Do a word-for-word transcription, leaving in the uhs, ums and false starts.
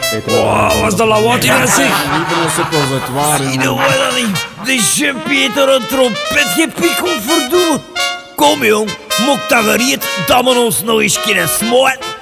Oh, was dat lawaai in zeg? Liever als het was het waar. Zie je dat niet? De Jean-Pieter een trompet gepikkeld, verdomme. Kom jong, mok dat geriet, dat we ons nog eens kunnen smoren.